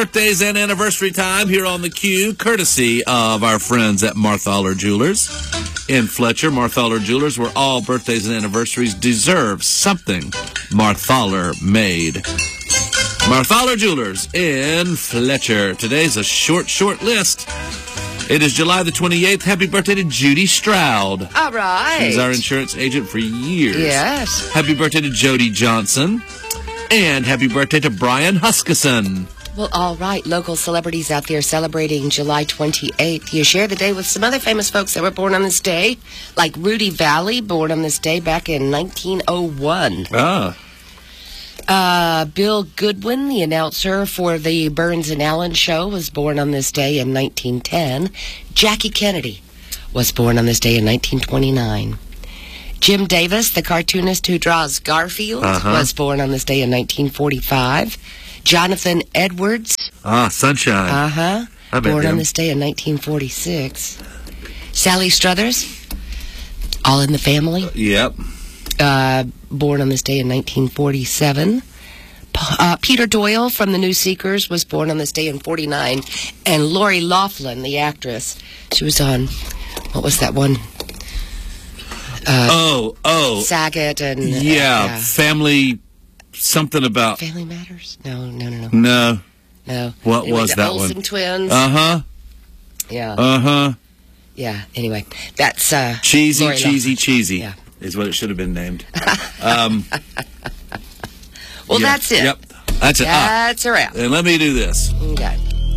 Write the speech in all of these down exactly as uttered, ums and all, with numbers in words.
Birthdays and anniversary time here on the Q, courtesy of our friends at Marthaler Jewelers in Fletcher. Marthaler Jewelers, where all birthdays and anniversaries deserve something Marthaler made. Marthaler Jewelers in Fletcher. Today's a short, short list. It is July the twenty-eighth. Happy birthday to Judy Stroud. All right. She's our insurance agent for years. Yes. Happy birthday to Jody Johnson. And happy birthday to Brian Huskisson. Well, all right. Local celebrities out there celebrating July twenty-eighth. You share the day with some other famous folks that were born on this day, like Rudy Valley, born on this day back in nineteen oh one. Ah. Uh, Bill Goodwin, the announcer for the Burns and Allen show, was born on this day in nineteen ten. Jackie Kennedy was born on this day in nineteen twenty-nine. Jim Davis, the cartoonist who draws Garfield, uh-huh. was born on this day in nineteen forty-five. Jonathan Edwards. Ah, Sunshine. Uh-huh. I bet Born him. on this day in nineteen forty-six. Sally Struthers, All in the Family. Yep. Uh, born on this day in nineteen forty-seven. Uh, Peter Doyle from the New Seekers was born on this day in forty-nine. And Lori Loughlin, the actress, she was on, what was that one? Uh, oh, oh. Saget and... Uh, yeah, yeah, family, something about... Family Matters? No, no, no, no. No. No. What anyway, was the that Olsen one? Twins. Uh-huh. Yeah. Uh-huh. Yeah, anyway. That's... Uh, Cheesy, Lori cheesy, Loughlin. cheesy Yeah. is what it should have been named. um, well, yeah. that's it. Yep. That's it. Ah. That's a wrap. And let me do this. Okay.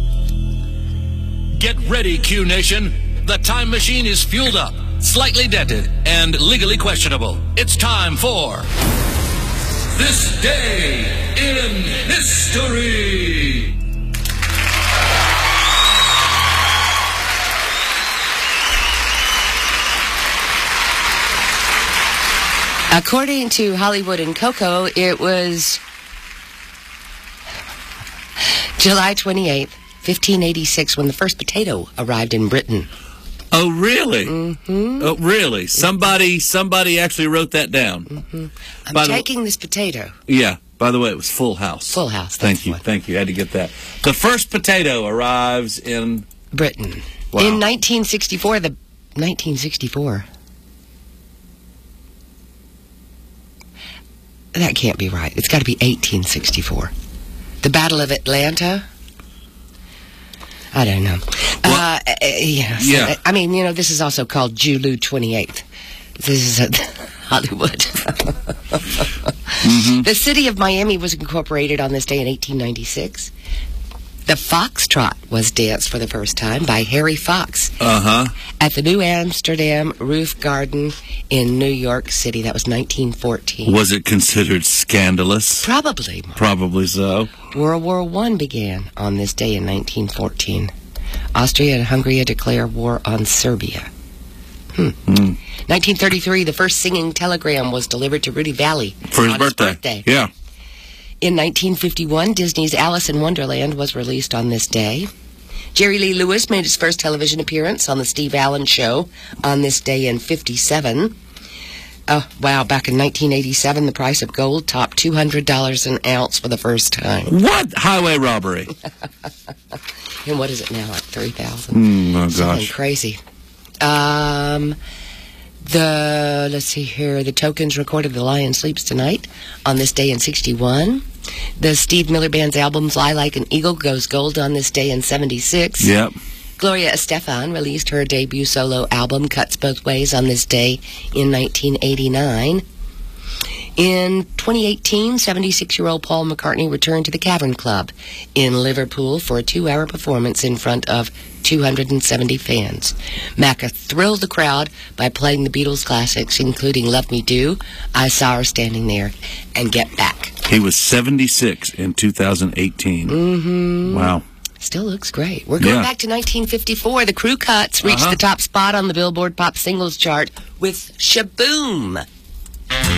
Get ready, Q Nation. The time machine is fueled up, slightly dented, and legally questionable. It's time for This Day in History. According to Hollywood and Coco, it was July twenty-eighth, fifteen eighty-six, when the first potato arrived in Britain. Oh, really? Mm-hmm. Oh, really? Somebody somebody actually wrote that down. Mm-hmm. I'm By the- taking this potato. Yeah. By the way, it was Full House. Full House. Thank that's you. what. Thank you. I had to get that. The first potato arrives in... Britain. Wow. In nineteen sixty-four, the... nineteen sixty-four. That can't be right. It's got to be eighteen sixty-four. The Battle of Atlanta? I don't know. Well, uh, uh, yeah. So, yeah. I mean, you know, this is also called Julu twenty-eighth. This is a Hollywood. mm-hmm. The city of Miami was incorporated on this day in eighteen ninety-six. The Foxtrot was danced for the first time by Harry Fox Uh-huh. at the New Amsterdam Roof Garden in New York City. That was nineteen fourteen. Was it considered scandalous? Probably. Probably so. World War One began on this day in nineteen fourteen. Austria and Hungary declare war on Serbia. Hmm. Mm. nineteen thirty-three, the first singing telegram was delivered to Rudy Valley For his on birthday. his birthday. Yeah. In nineteen fifty-one, Disney's Alice in Wonderland was released on this day. Jerry Lee Lewis made his first television appearance on the Steve Allen Show on this day in fifty-seven. Oh, wow, back in nineteen eighty-seven, the price of gold topped two hundred dollars an ounce for the first time. What? Highway robbery. And what is it now, like three thousand dollars? Mm, oh, Something gosh. crazy. Um, the, let's see here, the Tokens recorded The Lion Sleeps Tonight on this day in sixty-one. The Steve Miller Band's album Fly Like an Eagle goes gold on this day in seventy-six. Yep. Gloria Estefan released her debut solo album Cuts Both Ways on this day in nineteen eighty-nine. In twenty eighteen, seventy-six-year-old Paul McCartney returned to the Cavern Club in Liverpool for a two-hour performance in front of two hundred seventy fans. Macca thrilled the crowd by playing the Beatles classics, including Love Me Do, I Saw Her Standing There, and Get Back. He was seventy-six in two thousand eighteen. Mm-hmm. Wow. Still looks great. We're going Yeah. back to nineteen fifty-four. The Crew Cuts reached Uh-huh. the top spot on the Billboard Pop Singles chart with Shaboom.